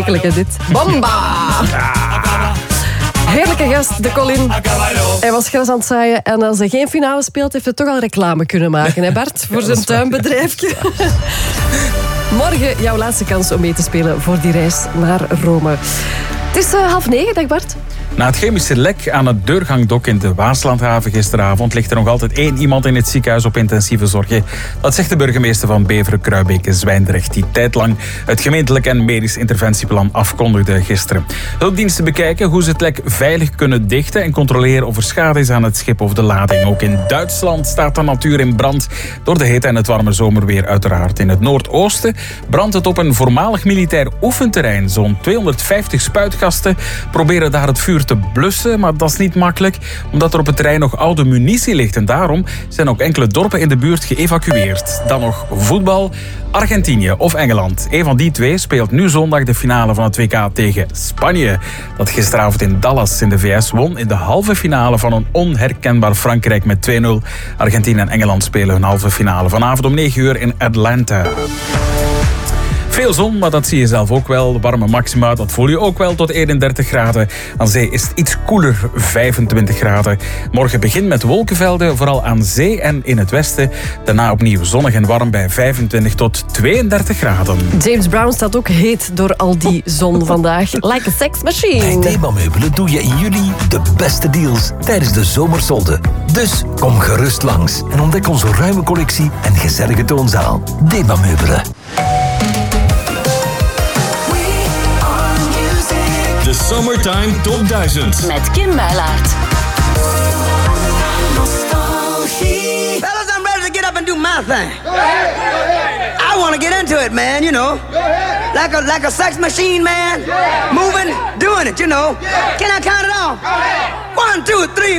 Dit. Bomba! Heerlijke gast, de Colin. Hij was gras aan het zaaien en als hij geen finale speelt, heeft hij toch al reclame kunnen maken, hè Bart? Voor zijn tuinbedrijfje. Morgen jouw laatste kans om mee te spelen voor die reis naar Rome. Het is 8:30, dag Bart. Na het chemische lek aan het deurgangdok in de Waaslandhaven gisteravond ligt er nog altijd 1 iemand in het ziekenhuis op intensieve zorgen. Dat zegt de burgemeester van Beveren-Kruibeke-Zwijndrecht, die tijdlang het gemeentelijk en medisch interventieplan afkondigde gisteren. Hulpdiensten bekijken hoe ze het lek veilig kunnen dichten en controleren of er schade is aan het schip of de lading. Ook in Duitsland staat de natuur in brand door de hitte en het warme zomerweer uiteraard. In het noordoosten brandt het op een voormalig militair oefenterrein. Zo'n 250 spuitgasten proberen daar het vuur te blussen, maar dat is niet makkelijk, omdat er op het terrein nog oude munitie ligt. En daarom zijn ook enkele dorpen in de buurt geëvacueerd. Dan nog voetbal. Argentinië of Engeland. Een van die twee speelt nu zondag de finale van het WK tegen Spanje. Dat gisteravond in Dallas in de VS won in de halve finale van een onherkenbaar Frankrijk met 2-0. Argentinië en Engeland spelen hun halve finale vanavond om 9 uur in Atlanta. Veel zon, maar dat zie je zelf ook wel. Warme maxima, dat voel je ook wel tot 31 graden. Aan zee is het iets koeler, 25 graden. Morgen begint met wolkenvelden, vooral aan zee en in het westen. Daarna opnieuw zonnig en warm bij 25 tot 32 graden. James Brown staat ook heet door al die zon vandaag. Like a sex machine. Bij Thema Meubelen doe je in juli de beste deals tijdens de zomersolde. Dus kom gerust langs en ontdek onze ruime collectie en gezellige toonzaal. Thema Meubelen. De Summertime Top 1000. Met Kim Bijlaert. Fellas, I'm ready to get up and do my thing. I want to get into it, man, you know. Like a sex machine, man. Moving, doing it, you know. Can I count it off? 1, 2, 3,